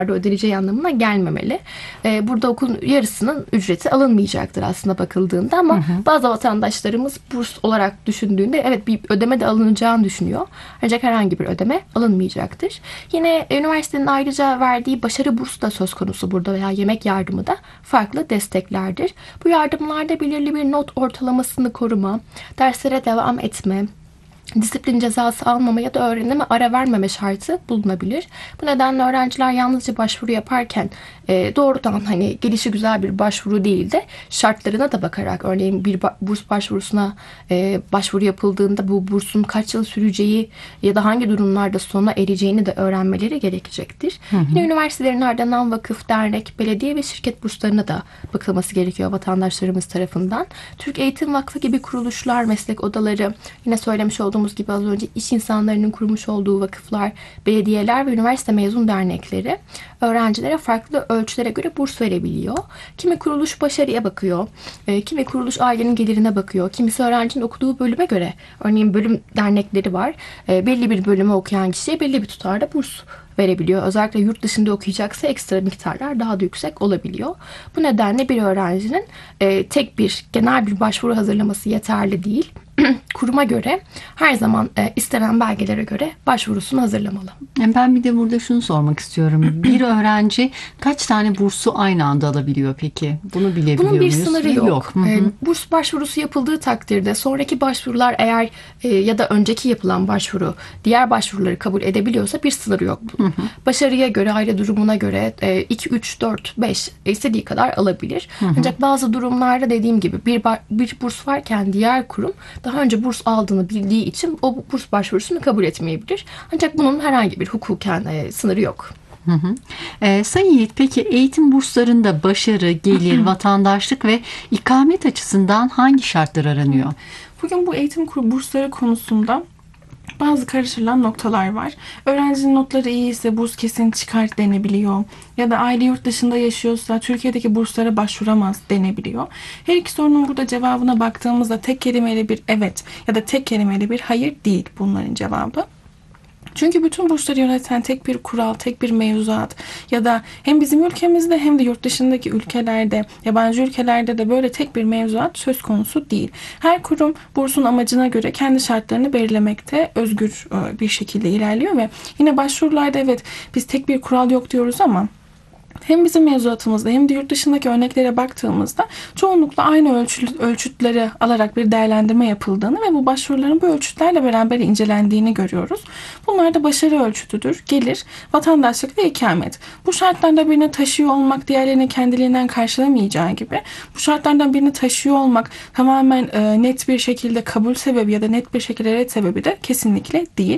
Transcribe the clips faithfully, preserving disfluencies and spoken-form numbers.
ödeneceği anlamına gelmemeli. Ee, burada okulun yarısının ücreti alınmayacaktır aslında bakıldığında ama hı hı. bazı vatandaşlarımız burs olarak düşündüğünde evet bir ödeme de alınacağını düşünüyor. Ancak herhangi bir ödeme alınmayacaktır. Yine üniversitenin ayrıca verdiği başarı bursu da söz konusu burada veya yemek yardımı da farklı desteklerdir. Bu yardımlarda belirli bir not ortalamasını koruma, derslere devam etme, disiplin cezası almama ya da öğrenime ara vermeme şartı bulunabilir. Bu nedenle öğrenciler yalnızca başvuru yaparken e, doğrudan hani gelişi güzel bir başvuru değil de şartlarına da bakarak, örneğin bir burs başvurusuna e, başvuru yapıldığında bu bursun kaç yıl süreceği ya da hangi durumlarda sona ereceğini de öğrenmeleri gerekecektir. Hı hı. Yine üniversitelerin ardından vakıf, dernek, belediye ve şirket burslarına da bakılması gerekiyor vatandaşlarımız tarafından. Türk Eğitim Vakfı gibi kuruluşlar, meslek odaları, yine söylemiş olduğum gibi az önce iş insanlarının kurmuş olduğu vakıflar, belediyeler ve üniversite mezun dernekleri öğrencilere farklı ölçülere göre burs verebiliyor. Kimi kuruluş başarıya bakıyor, kimi kuruluş ailenin gelirine bakıyor, kimisi öğrencinin okuduğu bölüme göre. Örneğin bölüm dernekleri var. Belli bir bölümü okuyan kişiye belli bir tutarda burs verebiliyor. Özellikle yurt dışında okuyacaksa ekstra miktarlar daha da yüksek olabiliyor. Bu nedenle bir öğrencinin tek bir genel bir başvuru hazırlaması yeterli değil. Kuruma göre her zaman e, istenen belgelere göre başvurusunu hazırlamalı. Ben bir de burada şunu sormak istiyorum. Bir öğrenci kaç tane bursu aynı anda alabiliyor peki? Bunu bilebiliyor Bunun bir muyuz? sınırı yok. yok. E, burs başvurusu yapıldığı takdirde sonraki başvurular eğer e, ya da önceki yapılan başvuru diğer başvuruları kabul edebiliyorsa bir sınırı yok bunun. Hı hı. Başarıya göre, aile durumuna göre e, iki, üç, dört, beş istediği kadar alabilir. Hı hı. Ancak bazı durumlarda dediğim gibi bir, bir burs varken diğer kurum daha önce burs aldığını bildiği için o burs başvurusunu kabul etmeyebilir. Ancak bunun herhangi bir hukuken e, sınırı yok. Hı hı. E, Sayın Yiğit, peki eğitim burslarında başarı, gelir, vatandaşlık ve ikamet açısından hangi şartlar aranıyor? Bugün bu eğitim bursları konusunda bazı karıştırılan noktalar var. Öğrencinin notları iyi ise burs kesin çıkar denebiliyor. Ya da aile yurt dışında yaşıyorsa Türkiye'deki burslara başvuramaz denebiliyor. Her iki sorunun burada cevabına baktığımızda tek kelimeyle bir evet ya da tek kelimeyle bir hayır değil bunların cevabı. Çünkü bütün bursları yöneten tek bir kural, tek bir mevzuat ya da hem bizim ülkemizde hem de yurt dışındaki ülkelerde, yabancı ülkelerde de böyle tek bir mevzuat söz konusu değil. Her kurum bursun amacına göre kendi şartlarını belirlemekte özgür bir şekilde ilerliyor ve yine başvurularda evet biz tek bir kural yok diyoruz ama hem bizim mevzuatımızda hem de yurt dışındaki örneklere baktığımızda çoğunlukla aynı ölçü, ölçütleri alarak bir değerlendirme yapıldığını ve bu başvuruların bu ölçütlerle beraber incelendiğini görüyoruz. Bunlar da başarı ölçütüdür, gelir, vatandaşlık ve ikamet. Bu şartlardan birini taşıyor olmak diğerlerini kendiliğinden karşılamayacağı gibi bu şartlardan birini taşıyor olmak tamamen e, net bir şekilde kabul sebebi ya da net bir şekilde ret sebebi de kesinlikle değil.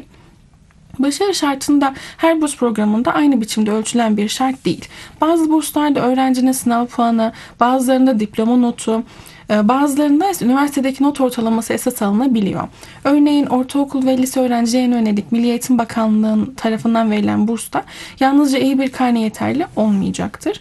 Başarı şartında her burs programında aynı biçimde ölçülen bir şart değil. Bazı burslarda öğrencinin sınav puanı, bazılarında diploma notu, bazılarında ise üniversitedeki not ortalaması esas alınabiliyor. Örneğin ortaokul ve lise öğrencilerine yönelik Milli Eğitim Bakanlığı'nın tarafından verilen bursta yalnızca iyi bir karne yeterli olmayacaktır.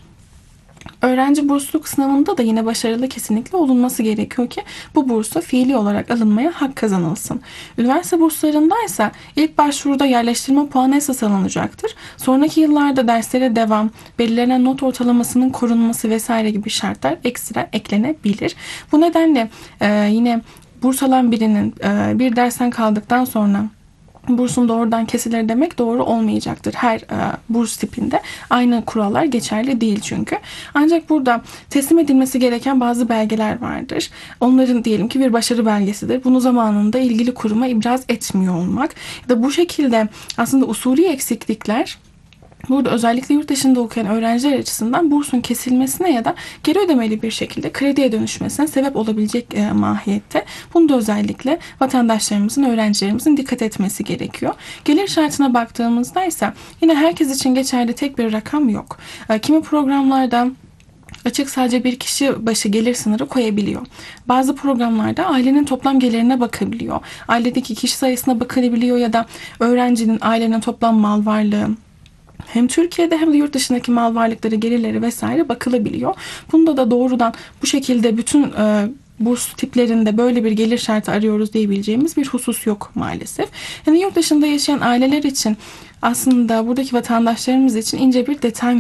Öğrenci bursluluk sınavında da yine başarılı kesinlikle olunması gerekiyor ki bu bursa fiili olarak alınmaya hak kazanılsın. Üniversite burslarında ise ilk başvuruda yerleştirme puanı esas alınacaktır. Sonraki yıllarda derslere devam, belirlenen not ortalamasının korunması vesaire gibi şartlar ekstra eklenebilir. Bu nedenle e, yine burs alan birinin e, bir dersten kaldıktan sonra bursun doğrudan kesilir demek doğru olmayacaktır. Her e, burs tipinde aynı kurallar geçerli değil çünkü. Ancak burada teslim edilmesi gereken bazı belgeler vardır. Onların diyelim ki bir başarı belgesidir. Bunu zamanında ilgili kuruma ibraz etmiyor olmak. Ya da bu şekilde aslında usulü eksiklikler burada özellikle yurt dışında okuyan öğrenciler açısından bursun kesilmesine ya da geri ödemeli bir şekilde krediye dönüşmesine sebep olabilecek e, mahiyette. Bunu da özellikle vatandaşlarımızın, öğrencilerimizin dikkat etmesi gerekiyor. Gelir şartına baktığımızda ise yine herkes için geçerli tek bir rakam yok. E, kimi programlarda açık sadece bir kişi başı gelir sınırı koyabiliyor. Bazı programlarda ailenin toplam gelirine bakabiliyor. Ailedeki kişi sayısına bakılabiliyor ya da öğrencinin ailenin toplam mal varlığı, hem Türkiye'de hem de yurt dışındaki mal varlıkları, gelirleri vesaire bakılabiliyor. Bunda da doğrudan bu şekilde bütün e, burs tiplerinde böyle bir gelir şartı arıyoruz diyebileceğimiz bir husus yok maalesef. Yani yurt dışında yaşayan aileler için aslında buradaki vatandaşlarımız için ince bir detay